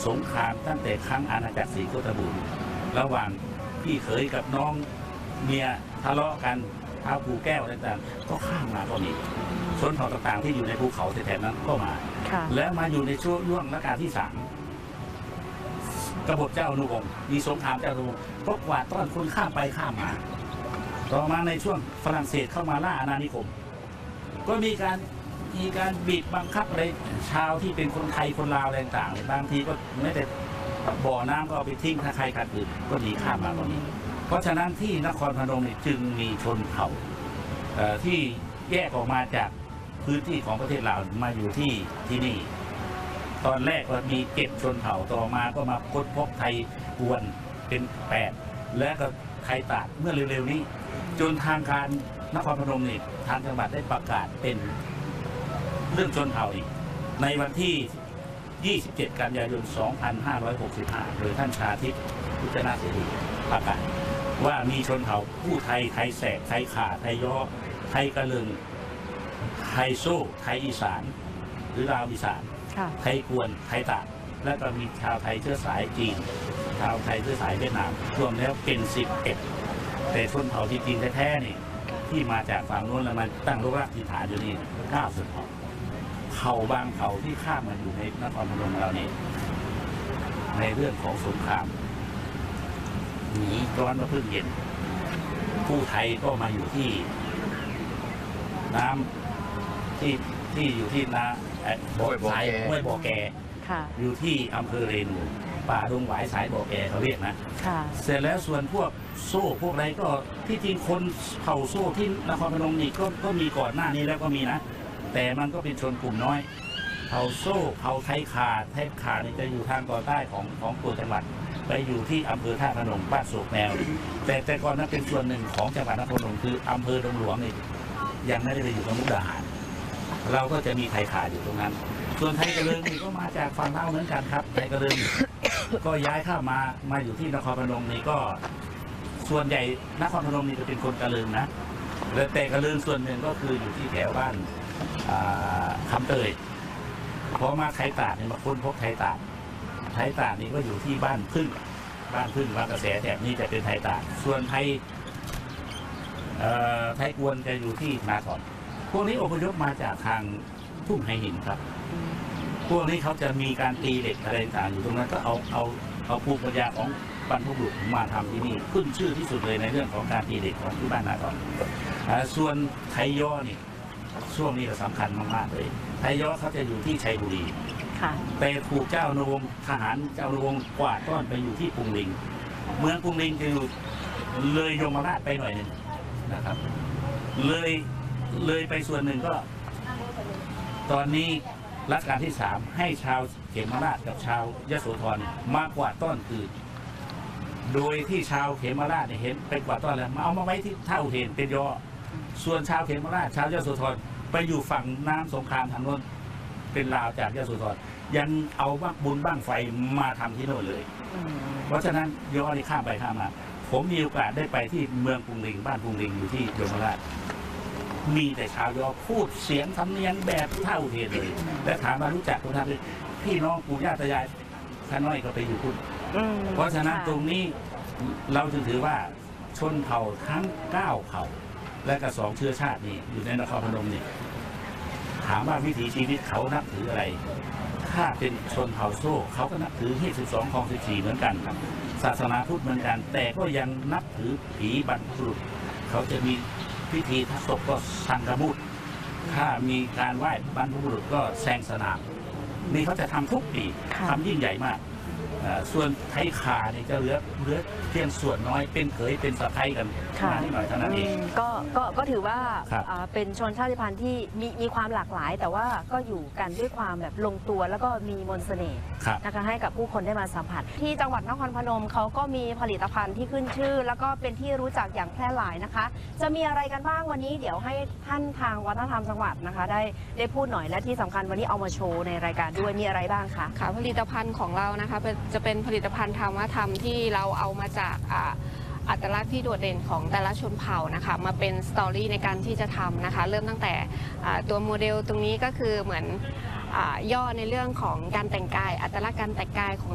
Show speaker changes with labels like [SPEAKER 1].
[SPEAKER 1] สงครามตั้งแต่ครั้งอาณาจักรศรีโคตบูรณ์ระหว่างพี่เขยกับน้องเมียทะเลาะกันท้าวภูแก้วต่างๆก็ข้ามมาก็มีชนเผ่าต่างๆที่อยู่ในภูเขาแถบนั้นก็มาแล้วมาอยู่ในช่วงรัชกาลที่3กบฏเจ้าอนุวงศ์มีสงครามเจ้าอนุวงศ์ก็กวาดต้อนคนข้ามไปข้ามมาต่อมาในช่วงฝรั่งเศสเข้ามาล่าอาณานิคมก็มีการบีบบังคับอะไรชาวที่เป็นคนไทยคนลาวอะไรต่างๆบางทีก็ไม่แต่บ่อน้ำก็เอาไปทิ้งถ้าใครขัดขืนก็หนีข้ามมาก็มีเพราะฉะนั้นที่นครพนมจึงมีชนเผ่าที่แยกออกมาจากพื้นที่ของประเทศลาวมาอยู่ที่นี่ตอนแรกก็มี7ชนเผ่าต่อมาก็มาค้นพบไทยกวนเป็น8และก็ไทยตาดเมื่อเร็วๆนี้จนทางการนครพนมนี่ทางจังหวัดได้ประกาศเป็นเรื่องชนเผ่าอีกในวันที่ 27 กันยายน 2565 โดยท่านชาทิพย์พุทธนาเสรีประกาศว่ามีชนเผ่าผู้ไทยไทยแสกไทยข่าไทยย้อไทยกระลึงไทยโซ่ไทยอีสานหรือลาวอีสานไทยกวนไทยตากและก็มีชาวไทยเชื้อสายจีนชาวไทยเชื้อสายเวียดนามรวมแล้วเป็น11แต่ชนเผ่าที่จีนแท้ๆนี่ที่มาจากฝั่งโน้นแล้วมันตั้งรกรากฐานอยู่นี่90เผ่าบางเผ่าที่ข้ามมาอยู่ในนครพนมเราเนี่ยในเรื่องของสงครามหนีร้อนมาพึ่งเย็นผู้ไทยก็มาอยู่ที่น้ำที่อยู่ที่นาบ่อสายห้วยบ่อแกอยู่ที่อำเภอเรนูป่าดงหวายสายบ่อแกเขาเรียกนะเสร็จแล้วส่วนพวกโซ่พวกอะไรก็ที่จริงคนเผ่าโซ่ที่นครพนมนี่ก็มีก่อนหน้านี้แล้วก็มีนะแต่มันก็เป็นชนกลุ่มน้อยเผ่าโซ่เผ่าไทยขานี่จะอยู่ทางตอนใต้ของตัวจังหวัดไปอยู่ที่อำเภอท่าพนมบ้านโศกแนวแต่ก่อนนั้นเป็นส่วนหนึ่งของจังหวัดนครพนมคืออำเภอดงหลวงนี่ยังไม่ได้ไปอยู่กับมุกดาหารเราก็จะมีไทยขาอยู่ตรงนั้นส่วนไทยกระเลิงนี่ก็มาจากฝั่งลาวเหมือนกันครับไทยกระเลิงก็ย้ายเข้ามาอยู่ที่นครพนมนี่ก็ส่วนใหญ่นครพนมนี่จะเป็นคนกระเลิงนะแต่กระเลิงส่วนหนึ่งก็คืออยู่ที่แถวบ้านคำเตยพอมาไทยตาดเนี่ยมาค้นพบไทยตาดนี่ก็อยู่ที่บ้านพึ่งบางกระแสแถบนี้จะเป็นไทยตาดส่วนไทยกวนจะอยู่ที่นาถอนพวกนี้อพยพมาจากทางทุ่งไฮหินครับพวกนี้เขาจะมีการตีเหล็กอะไรต่างอยู่ตรงนั้นก็เอาภูมิปัญญาของบรรพบุรุษมาทำที่นี่ขึ้นชื่อที่สุดเลยในเรื่องของการตีเหล็กของที่บ้านนาถอนส่วนไทยย้อนี่ช่วงนี้ก็สำคัญมากๆเลยไทยย้อเขาจะอยู่ที่ชัยบุรีแต่ถูกเจ้าอนุวงศ์ทหารเจ้าอนุวงศ์กวาดต้อนไปอยู่ที่กรุงลิงเมืองกรุงลิงจะอยู่เลยยมราชไปหน่อยนึงนะครับเลยไปส่วนหนึ่งก็ตอนนี้รัชกาลที่3ให้ชาวเขมราชกับชาวยโสธรมากวาดต้อนคืนโดยที่ชาวเขมราชเห็นไปกวาดต้อนแล้วมาเอามาไว้ที่ท่าอุเทนเป็นยอส่วนชาวเขมราชชาวยโสธรไปอยู่ฝั่งน้ำสงครามทางโน้นเป็นลาวจากยโสธรยังเอาบุญบ้างไฟมาทำที่โน่นเลยเพราะฉะนั้นยอนี่ข้ามไปข้ามมาผมมีโอกาสได้ไปที่เมืองกรุงลิงบ้านกรุงลิงอยู่ที่ยมราชมีแต่ชาวยอพูดเสียงสำเนียงแบบเท่าเทียมเลยและถามมารู้จักคนทำเลยพี่น้องปู่ย่าตายายข้าน้อยก็ไปอยู่คุณเพราะฉะนั้นตรงนี้เราจึงถือว่าชนเผ่าทั้ง9เผ่าและก็2เชื้อชาตินี่อยู่ในนครพนมนี่ถามว่าวิถีชีวิตเขานับถืออะไรถ้าเป็นชนเผ่าโซ่เขาก็นับถือที่12 คลอง 14เหมือนกันครับศาสนาพุทธเหมือนกันแต่ก็ยังนับถือผีบรรพบุรุษเขาจะมีพิธีทักศพก็สังฆมุตถ้ามีการไหว้บรรพบุรุษก็แซงสนามนี่เขาจะทำทุกปีทำยิ่งใหญ่มากส่วนไทยขาเนี่ยจะเหลือเพียงส่วนน้อยเป็นเขยเป็นสะใภ้กันนิดหน่อยเท่านั้นเอง
[SPEAKER 2] ก็ถือว่าเป็นชนชาติพันธุ์ที่มีความหลากหลายแต่ว่าก็อยู่กันด้วยความแบบลงตัวแล้วก็มีมนต์เสน่ห์นะคะให้กับผู้คนได้มาสัมผัสที่จังหวัดนครพนมเขาก็มีผลิตภัณฑ์ที่ขึ้นชื่อแล้วก็เป็นที่รู้จักอย่างแพร่หลายนะคะจะมีอะไรกันบ้างวันนี้เดี๋ยวให้ท่านทางวัฒนธรรมจังหวัดนะคะได้พูดหน่อยและที่สำคัญวันนี้เอามาโชว์ในรายการด้วยมีอะไรบ้างคะ
[SPEAKER 3] ค่ะผลิตภัณฑ์ของเรานะคะจะเป็นผลิตภัณฑ์ธรรมธรรมที่เราเอามาจากอัตลักษณ์ที่โดดเด่นของแต่ละชนเผ่านะคะมาเป็นสตอรี่ในการที่จะทำนะคะเริ่มตั้งแต่ตัวโมเดลตรงนี้ก็คือเหมือนย่อในเรื่องของการแต่งกายอัตลักษณ์การแต่งกายของ